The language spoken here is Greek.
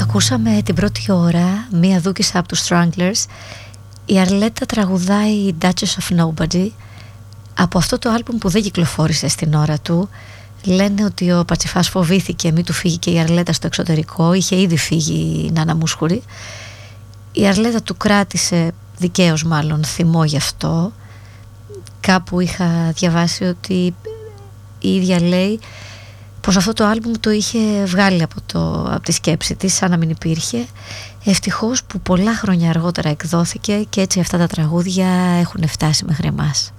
Ακούσαμε την πρώτη ώρα μία δούκισσα από τους Stranglers. Η Αρλέτα τραγουδάει Duchess of Nobody από αυτό το άλμπουμ που δεν κυκλοφόρησε στην ώρα του. Λένε ότι ο Πατσιφάς φοβήθηκε μη του φύγει και η Αρλέτα στο εξωτερικό. Είχε ήδη φύγει η Νάνα Μούσχουρη. Η Αρλέτα του κράτησε, δικαίως μάλλον, θυμό γι' αυτό. Κάπου είχα διαβάσει ότι η ίδια λέει πως αυτό το άλμπουμ το είχε βγάλει από τη σκέψη της, σαν να μην υπήρχε. Ευτυχώς που πολλά χρόνια αργότερα εκδόθηκε και έτσι αυτά τα τραγούδια έχουν φτάσει μέχρι εμάς.